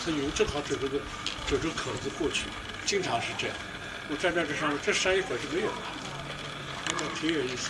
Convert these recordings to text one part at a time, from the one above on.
它正好走这个口子过去，经常是这样。我站在这上面，这山一会儿就没有了，挺有意思。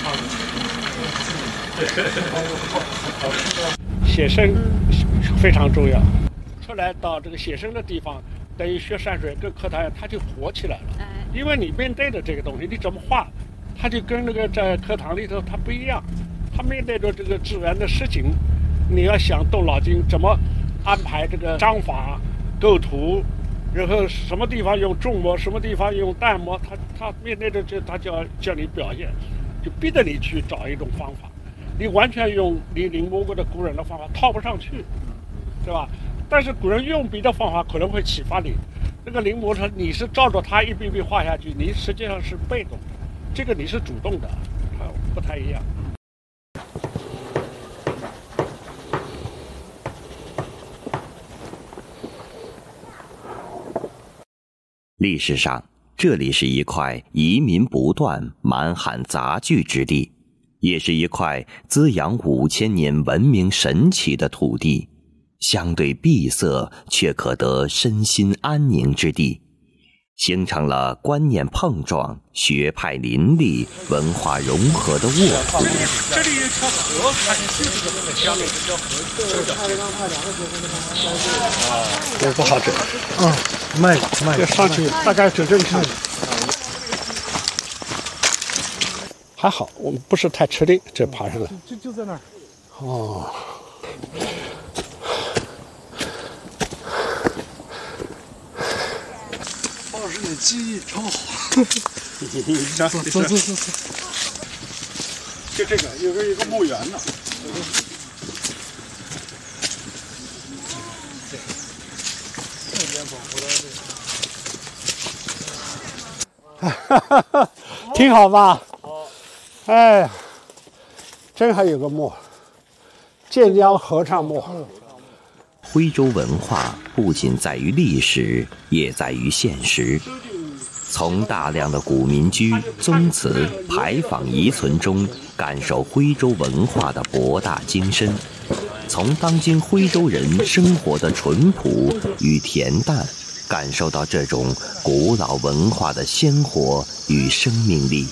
写生非常重要，出来到这个写生的地方，等于学山水跟课堂它就活起来了。因为你面对的这个东西，你怎么画，它就跟那个在课堂里头它不一样。它面对着这个自然的实景，你要想动脑筋怎么安排这个章法、构图，然后什么地方用重墨，什么地方用淡墨，它面对着这，它就要叫你表现，就逼着你去找一种方法。你完全用你临摹过的古人的方法套不上去，对吧？但是古人用笔的方法可能会启发你。那个临摹它，你是照着它一笔笔画下去，你实际上是被动的，这个你是主动的，它不太一样。 历史上，这里是一块移民不断、满含杂聚之地，也是一块滋养5000年文明神奇的土地，相对闭塞却可得身心安宁之地，形成了观念碰撞、学派林立、文化融合的沃土。 这里有条河，它就是这个下面这条河，这不好整。 慢， 要上去大概整一下。还好，我们不是太吃力，这爬上来。 就在那儿。 哦。 20年记忆超好。 走。就这个有一个墓园呢。挺好吧？哎呀，真还有个墓，建江合唱墓。 徽州文化不仅在于历史，也在于现实。从大量的古民居、宗祠、牌坊遗存中，感受徽州文化的博大精深；从当今徽州人生活的淳朴与恬淡，感受到这种古老文化的鲜活与生命力。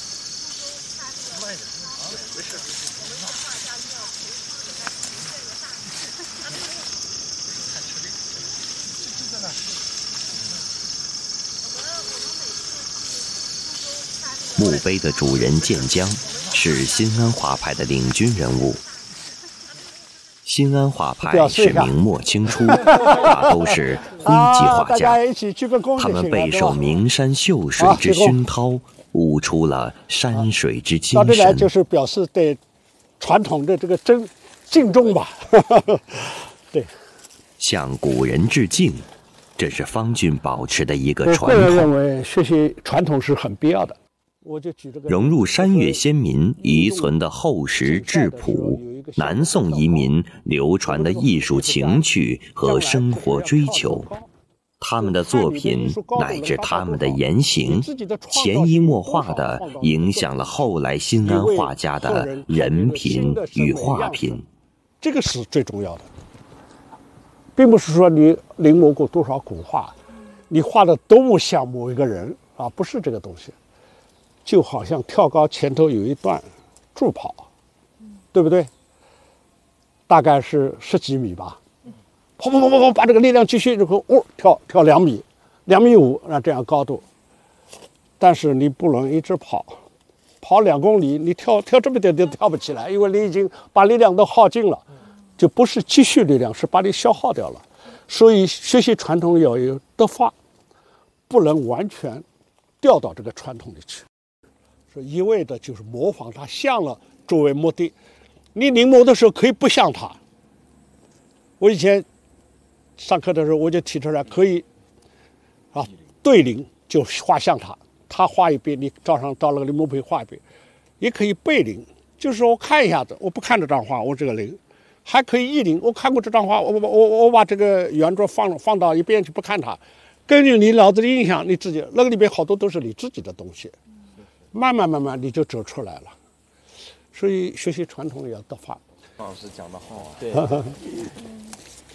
墓碑的主人建江是新安画派的领军人物。新安画派是明末清初，大都是徽籍画家，他们备受名山秀水之熏陶，悟出了山水之精神。 来就是表示对传统的这个敬重吧。对， 向古人致敬，这是方俊保持的一个传统。 我个人认为学习传统是很必要的。 融入山岳先民遗存的厚实质朴，南宋移民流传的艺术情趣和生活追求，他们的作品乃至他们的言行，潜移默化地影响了后来新安画家的人品与画品。 这个是最重要的，并不是说你临摹过多少古画，你画的多么像某一个人啊，不是这个东西。就好像跳高前头有一段助跑，对不对？大概是10几米吧，跑，把这个力量继续，然后跳2米，2.5米，那这样高度。但是你不能一直跑2公里，你跳这么点都跳不起来，因为你已经把力量都耗尽了，就不是积蓄力量，是把你消耗掉了。所以学习传统要有德法，不能完全掉到这个传统里去。一味的就是模仿它像了作为目的，你临摹的时候可以不像它。我以前上课的时候我就提出来，可以对临就画像它，他画一遍，你照那个临摹碑画一遍，也可以背临，就是说我看一下子，我不看这张画，我这个临，还可以意临，我看过这张画，我把这个原作放到一边去不看它，根据你脑子的印象，你自己那个里边好多都是你自己的东西。慢慢你就走出来了，所以学习传统也要德法。 老师讲得好啊。对。